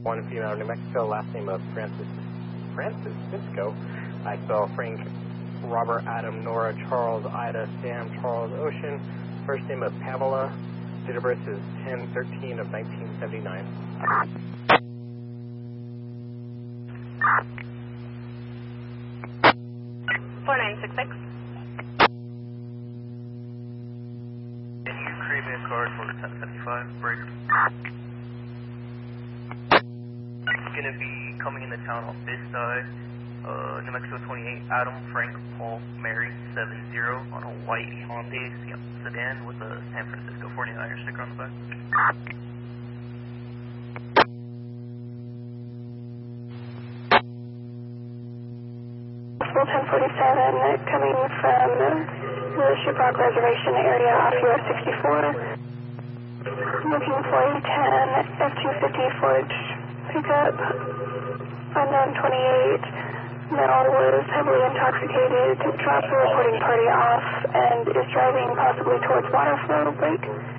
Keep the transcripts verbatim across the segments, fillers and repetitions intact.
One female, New Mexico, last name of Francis Francisco. I spell Frank, Robert, Adam, Nora, Charles, Ida, Sam, Charles, Ocean. First name of Pamela. Date of birth is ten thirteen of nineteen seventy-nine. four nine six six. Can you create me a card for ten seventy-five breaker? It's going to be coming into town on this side. Uh, New Mexico twenty-eight, Adam, Frank, Paul, Mary, seven zero on a white Hyundai sedan with a San Francisco forty-niner sticker on the back. ten forty-seven coming from the Shiprock Reservation area off U S sixty-four. Looking for a ten F two fifty Ford pickup. Unknown twenty-eight. Male was heavily intoxicated, dropped the reporting party off, and is driving possibly towards water flow break.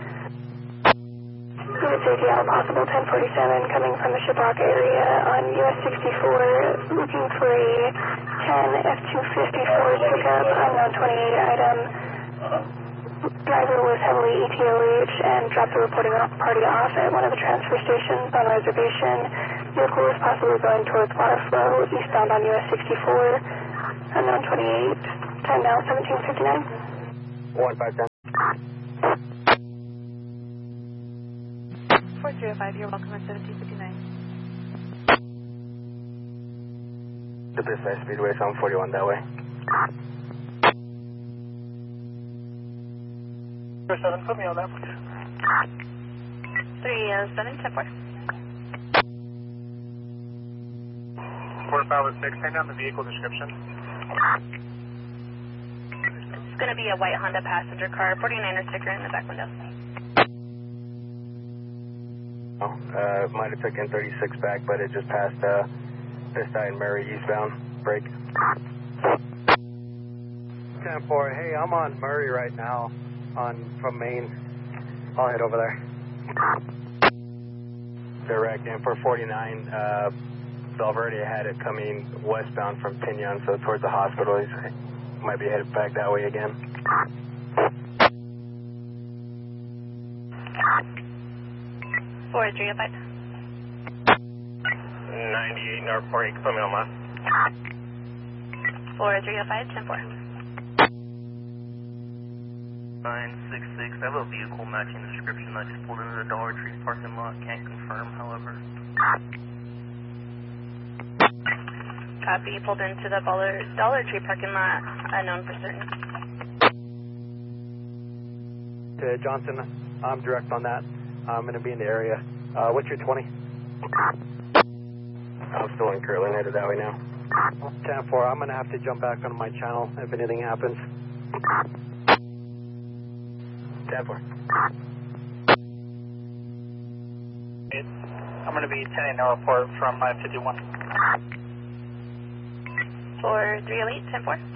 Unit safety out possible ten forty-seven coming from the Shiprock area on U S sixty-four, looking for a ten F two fifty Ford pickup, unknown twenty-eight item. Driver was heavily E T O H and dropped the reporting party off at one of the transfer stations on reservation. Vehicle is possibly going towards water flow, eastbound on U S sixty-four, unknown twenty-eight, time now seventeen fifty-nine. one five ten. four zero five, you're welcome at seventeen fifty-nine. The Business Speedway, seven forty-one that way. seven, put me on that, please. three oh seven, ten four. four five six, turn down the vehicle description. It's going to be a white Honda passenger car, forty-niner sticker in the back window. Oh, uh, might have taken thirty-six back, but it just passed uh, this side in Murray eastbound. Break. ten four, hey, I'm on Murray right now, on from Maine. I'll head over there. Direct, and for forty-nine, uh, Valverde had it coming westbound from Pinon, so towards the hospital. He might be headed back that way again. four three oh five. ninety-eight, North Party, coming on left. four three oh five, ten four. nine six six, I have a vehicle matching the description. I just pulled into the Dollar Tree parking lot. Can't confirm, however. Copy, pulled into the Dollar, Dollar Tree parking lot, unknown for certain. To Johnson, I'm direct on that. I'm going to be in the area. Uh, what's your twenty? I'm still in Kirtland, headed that way now. ten four, I'm going to have to jump back onto my channel if anything happens. ten four. I'm going to be ten eight now report from uh, fifty-one. four three oh eight, ten four.